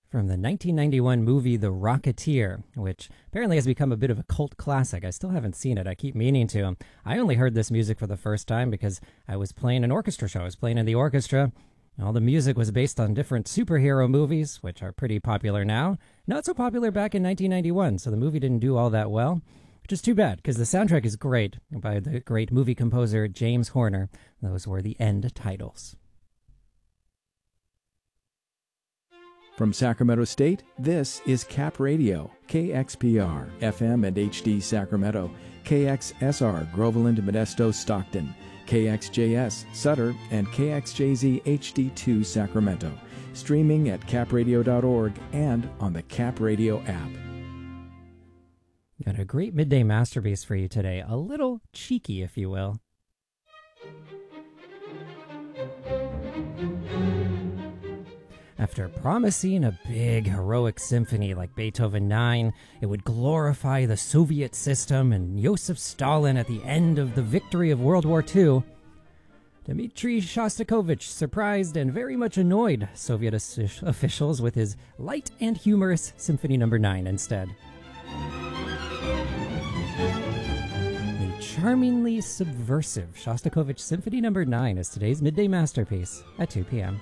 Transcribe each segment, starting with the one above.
From the 1991 movie The Rocketeer, which apparently has become a bit of a cult classic. I still haven't seen it. I keep meaning to. I only heard this music for the first time because I was playing an orchestra show. I was playing in the orchestra. All the music was based on different superhero movies, which are pretty popular now. Not so popular back in 1991, so the movie didn't do all that well, which is too bad because the soundtrack is great by the great movie composer James Horner. Those were the end titles. From Sacramento State, this is Cap Radio, KXPR, FM and HD Sacramento, KXSR, Groveland, Modesto, Stockton, KXJS, Sutter, and KXJZ HD2 Sacramento. Streaming at capradio.org and on the Cap Radio app. Got a great midday masterpiece for you today. A little cheeky, if you will. After promising a big heroic symphony like Beethoven 9, it would glorify the Soviet system and Joseph Stalin at the end of the victory of World War II, Dmitri Shostakovich surprised and very much annoyed Soviet officials with his light and humorous Symphony No. 9 instead. The charmingly subversive Shostakovich Symphony No. 9 is today's midday masterpiece at 2 p.m.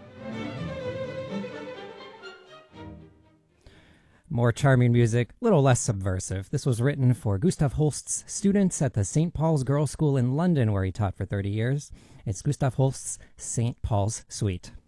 More charming music, little less subversive. This was written for Gustav Holst's students at the St. Paul's Girls' School in London, where he taught for 30 years. It's Gustav Holst's St. Paul's Suite.